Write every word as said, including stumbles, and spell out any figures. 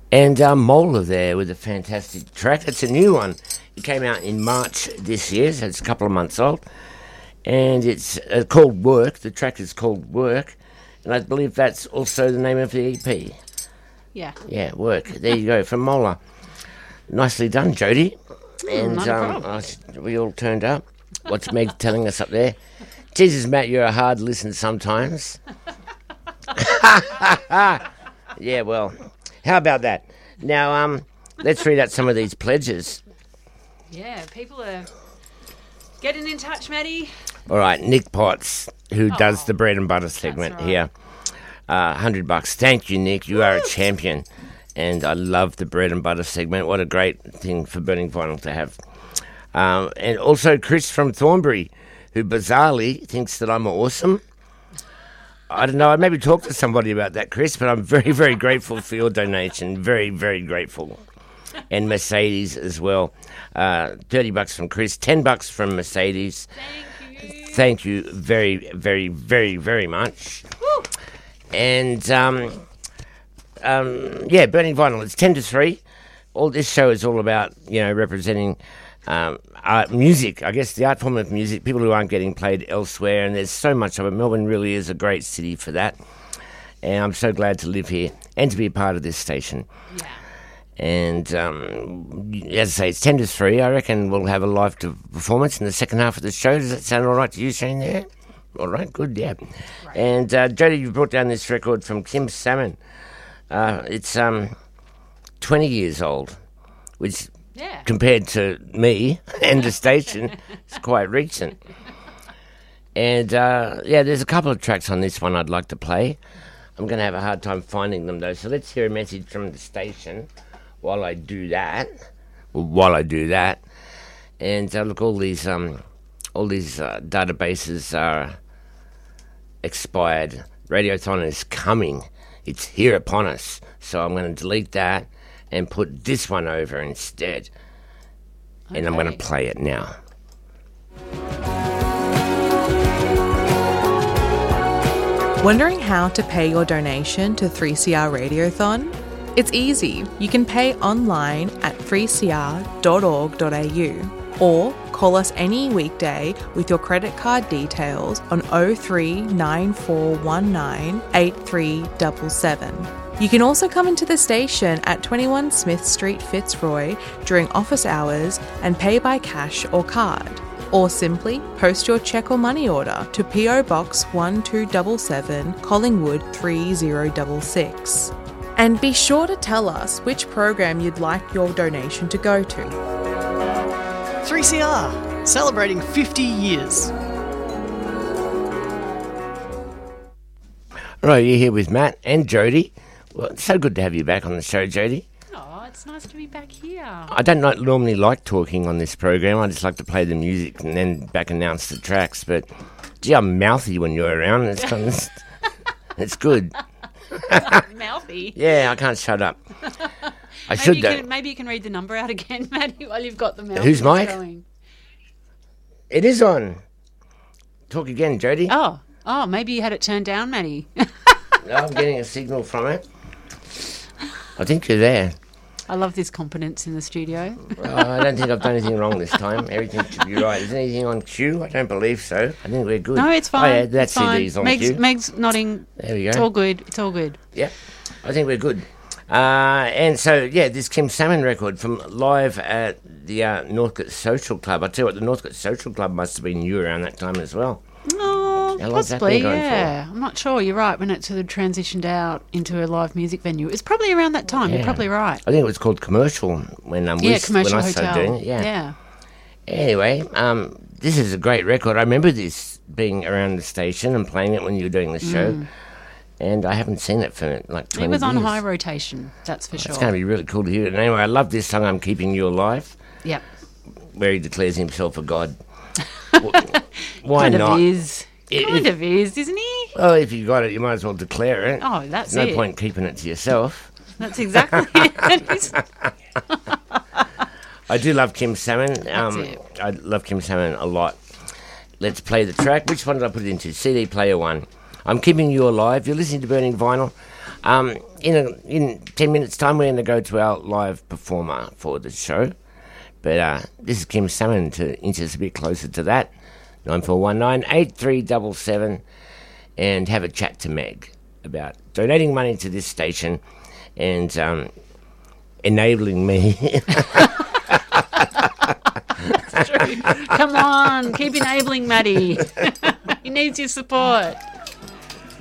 And um, Mola there with a fantastic track. It's a new one. It came out in March this year, so it's a couple of months old. And it's uh, called Work. The track is called Work. And I believe that's also the name of the E P. Yeah. Yeah, Work. There you go, from Mola. Nicely done, Jody. And not a um, problem. I, we all turned up. What's Meg telling us up there? Jesus, Matt, you're a hard listen sometimes. Yeah, well, how about that? Now, um, let's read out some of these pledges. Yeah, people are getting in touch, Maddie. All right, Nick Potts, who Oh, does the bread and butter segment right. here. Uh, one hundred bucks. Thank you, Nick. You are a champion. And I love the bread and butter segment. What a great thing for Burning Vinyl to have. Um, and also Chris from Thornbury, who bizarrely thinks that I'm awesome. I don't know. I maybe talk to somebody about that, Chris, but I'm very, very grateful for your donation. Very, very grateful. And Mercedes as well. Uh, thirty bucks from Chris, ten bucks from Mercedes. Thank you. Thank you very, very, very, very much. Woo. And, um, um, yeah, Burning Vinyl, it's ten to three. All this show is all about, you know, representing um, art, music, I guess the art form of music, people who aren't getting played elsewhere, and there's so much of it. Melbourne really is a great city for that. And I'm so glad to live here and to be a part of this station. Yeah. And um, as I say, it's ten to three. I reckon we'll have a live to performance in the second half of the show. Does that sound all right to you, Shane, there? All right, good, yeah. Right. And uh, Jody, you brought down this record from Kim Salmon. Uh, it's um, twenty years old, which Yeah. compared to me and the station, it's quite recent. And uh, yeah, there's a couple of tracks on this one I'd like to play. I'm going to have a hard time finding them though, so let's hear a message from the station while I do that. Well, while I do that, and uh, look, all these um, all these uh, databases are expired. Radiothon is coming. It's here upon us. So I'm going to delete that and put this one over instead. And I'm going to Okay. play it now. Wondering how to pay your donation to three C R Radiothon? It's easy. You can pay online at three c r dot org dot a u or call us any weekday with your credit card details on oh three nine four one nine eight three seven seven. You can also come into the station at twenty-one Smith Street, Fitzroy during office hours and pay by cash or card. Or simply post your cheque or money order to P O Box one two seven seven, Collingwood three zero six six. And be sure to tell us which program you'd like your donation to go to. three C R, celebrating fifty years. All right, you're here with Matt and Jody. Well, it's so good to have you back on the show, Jody. Oh, it's nice to be back here. I don't not normally like talking on this program. I just like to play the music and then back announce the tracks. But, gee, I'm mouthy when you're around. It's kind of, it's good. Mouthy. Yeah, I can't shut up. I Maybe should, you, though. can, maybe you can read the number out again, Maddie, while you've got the mouth. Who's mic? going. It is on. Talk again, Jody. Oh, oh, maybe you had it turned down, Maddie. I'm getting a signal from it. I think you're there. I love this competence in the studio. Oh, I don't think I've done anything wrong this time. Everything should be right. Is anything on cue? I don't believe so. I think we're good. No, it's Oh, fine. yeah, that it's fine. C D's on Meg's, cue. Meg's nodding. There we go. It's all good. It's all good. Yep, I think we're good. Uh, and so, yeah, this Kim Salmon record from live at the uh, Northcote Social Club. I tell you what, the Northcote Social Club must have been new around that time as well. Oh, How long's that possibly, been going for? yeah. I'm not sure. You're right. When it sort of transitioned out into a live music venue, it's probably around that time. Yeah. You're probably right. I think it was called Commercial when um, Yeah, we, commercial when I hotel. started doing it. Yeah. yeah. Anyway, um, this is a great record. I remember this being around the station and playing it when you were doing the show. And I haven't seen it for like twenty It was on years. high rotation. That's for sure. It's going to be really cool to hear it. And anyway, I love this song, I'm Keeping You Alive, Yep. where he declares himself a god. Wh- Why kind not? of is. It- kind it- of is, isn't he? Well, if you got it, you might as well declare it. Oh, that's There's no it. point keeping it to yourself. That's exactly it. It's- I do love Kim Salmon. Um, it. I love Kim Salmon a lot. Let's play the track. Which one did I put it into? C D player one. I'm keeping you alive. You're listening to Burning Vinyl. Um, in a, in ten minutes' time, we're going to go to our live performer for the show. But uh, this is Kim Salmon to inch us a bit closer to that. nine four one nine, eight three seven seven, and have a chat to Meg about donating money to this station and um, enabling me. That's true. Come on, keep enabling Maddie. He needs your support.